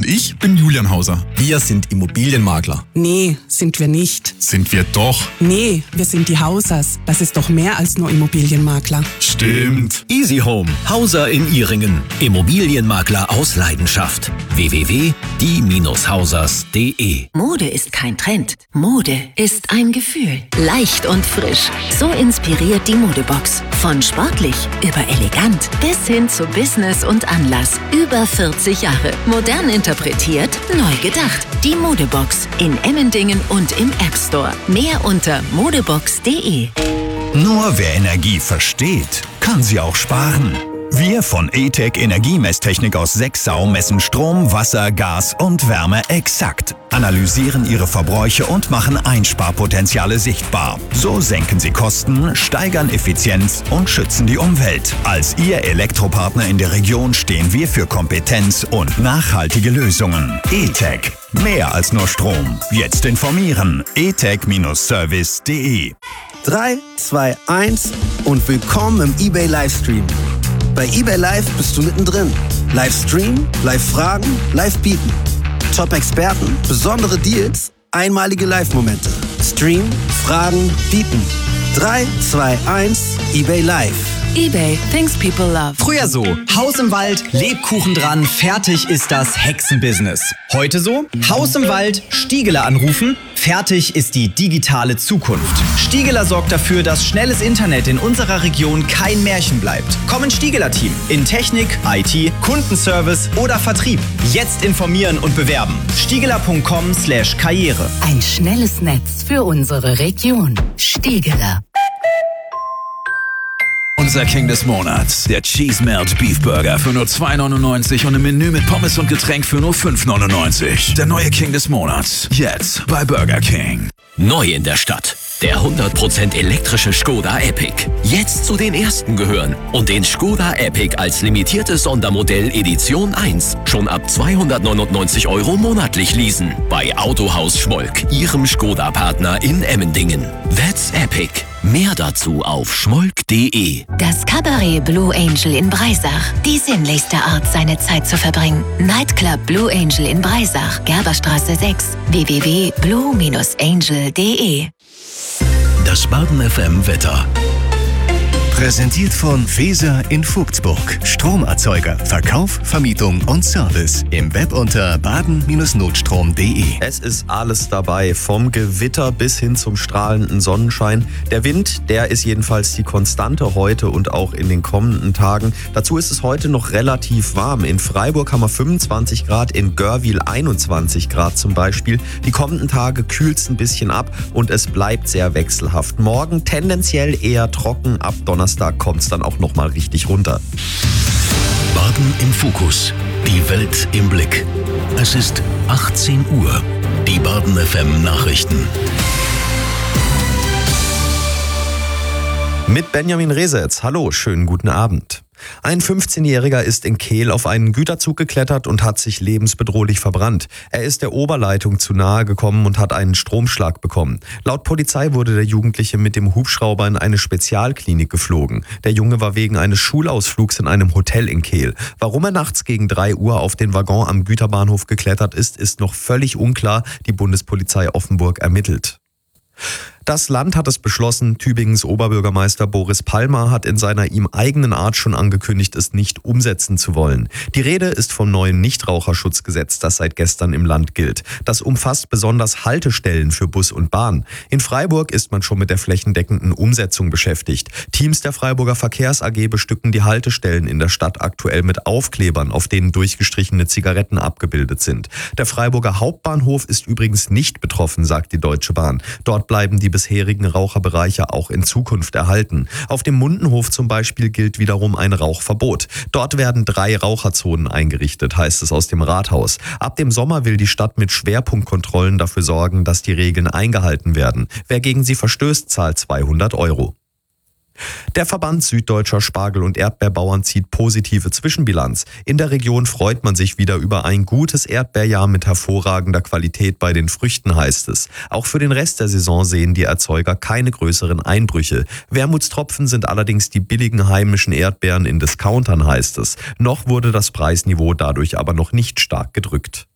ich bin Julian Hauser. Wir sind Immobilienmakler. Nee, sind wir nicht. Sind wir doch. Nee, wir sind die Hausers. Das ist doch mehr als nur Immobilienmakler. Stimmt. Easy Home, Hauser in Ihringen. Immobilienmakler aus Leidenschaft. www.die-hausers.de. Mode ist kein Trend. Mode ist ein Gefühl. Leicht und frisch. So inspiriert die Modebox. Von sportlich über elegant bis hin zu Business und Anlass. Über 40 Jahre. Modern interpretiert, neu gedacht. Die Modebox in Emmendingen und im App Store. Mehr unter modebox.de. Nur wer Energie versteht, kann sie auch sparen. Wir von E-Tech Energiemesstechnik aus Sexau messen Strom, Wasser, Gas und Wärme exakt, analysieren ihre Verbräuche und machen Einsparpotenziale sichtbar. So senken sie Kosten, steigern Effizienz und schützen die Umwelt. Als Ihr Elektropartner in der Region stehen wir für Kompetenz und nachhaltige Lösungen. E-Tech. Mehr als nur Strom. Jetzt informieren. etech-service.de. 3, 2, 1 und willkommen im eBay Livestream. Bei eBay Live bist du mittendrin. Livestream, Live-Fragen, Live-Bieten. Top-Experten, besondere Deals, einmalige Live-Momente. Stream, Fragen, Bieten. 3, 2, 1, eBay Live. eBay, things people love. Früher so, Haus im Wald, Lebkuchen dran, fertig ist das Hexenbusiness. Heute so, Haus im Wald, Stiegeler anrufen, fertig ist die digitale Zukunft. Stiegeler sorgt dafür, dass schnelles Internet in unserer Region kein Märchen bleibt. Komm ins Stiegeler-Team in Technik, IT, Kundenservice oder Vertrieb. Jetzt informieren und bewerben. stiegeler.com/karriere. Ein schnelles Netz für unsere Region. Stiegeler. Unser King des Monats, der Cheese Melt Beef Burger für nur 2,99 und im Menü mit Pommes und Getränk für nur 5,99. Der neue King des Monats, jetzt bei Burger King. Neu in der Stadt. Der 100% elektrische Skoda Epic. Jetzt zu den ersten gehören und den Skoda Epic als limitiertes Sondermodell Edition 1 schon ab 299 € monatlich leasen. Bei Autohaus Schmolk, Ihrem Skoda-Partner in Emmendingen. That's Epic. Mehr dazu auf schmolk.de. Das Cabaret Blue Angel in Breisach. Die sinnlichste Art, seine Zeit zu verbringen. Nightclub Blue Angel in Breisach. Gerberstraße 6. www.blue-angel.de. Das Baden FM Wetter. Präsentiert von Feser in Vogtsburg. Stromerzeuger, Verkauf, Vermietung und Service. Im Web unter baden-notstrom.de. Es ist alles dabei, vom Gewitter bis hin zum strahlenden Sonnenschein. Der Wind, der ist jedenfalls die Konstante heute und auch in den kommenden Tagen. Dazu ist es heute noch relativ warm. In Freiburg haben wir 25 Grad, in Görwil 21 Grad zum Beispiel. Die kommenden Tage kühlt es ein bisschen ab und es bleibt sehr wechselhaft. Morgen tendenziell eher trocken, ab Donnerstag kommt es dann auch nochmal richtig runter. Baden im Fokus. Die Welt im Blick. Es ist 18 Uhr. Die Baden FM Nachrichten. Mit Benjamin Resetz. Hallo, schönen guten Abend. Ein 15-Jähriger ist in Kehl auf einen Güterzug geklettert und hat sich lebensbedrohlich verbrannt. Er ist der Oberleitung zu nahe gekommen und hat einen Stromschlag bekommen. Laut Polizei wurde der Jugendliche mit dem Hubschrauber in eine Spezialklinik geflogen. Der Junge war wegen eines Schulausflugs in einem Hotel in Kehl. Warum er nachts gegen 3 Uhr auf den Waggon am Güterbahnhof geklettert ist noch völlig unklar. Die Bundespolizei Offenburg ermittelt. Das Land hat es beschlossen. Tübingens Oberbürgermeister Boris Palmer hat in seiner ihm eigenen Art schon angekündigt, es nicht umsetzen zu wollen. Die Rede ist vom neuen Nichtraucherschutzgesetz, das seit gestern im Land gilt. Das umfasst besonders Haltestellen für Bus und Bahn. In Freiburg ist man schon mit der flächendeckenden Umsetzung beschäftigt. Teams der Freiburger Verkehrs AG bestücken die Haltestellen in der Stadt aktuell mit Aufklebern, auf denen durchgestrichene Zigaretten abgebildet sind. Der Freiburger Hauptbahnhof ist übrigens nicht betroffen, sagt die Deutsche Bahn. Dort bleiben die bisherigen Raucherbereiche auch in Zukunft erhalten. Auf dem Mundenhof zum Beispiel gilt wiederum ein Rauchverbot. Dort werden 3 Raucherzonen eingerichtet, heißt es aus dem Rathaus. Ab dem Sommer will die Stadt mit Schwerpunktkontrollen dafür sorgen, dass die Regeln eingehalten werden. Wer gegen sie verstößt, zahlt 200 €. Der Verband Süddeutscher Spargel- und Erdbeerbauern zieht positive Zwischenbilanz. In der Region freut man sich wieder über ein gutes Erdbeerjahr mit hervorragender Qualität bei den Früchten, heißt es. Auch für den Rest der Saison sehen die Erzeuger keine größeren Einbrüche. Wermutstropfen sind allerdings die billigen heimischen Erdbeeren in Discountern, heißt es. Noch wurde das Preisniveau dadurch aber noch nicht stark gedrückt.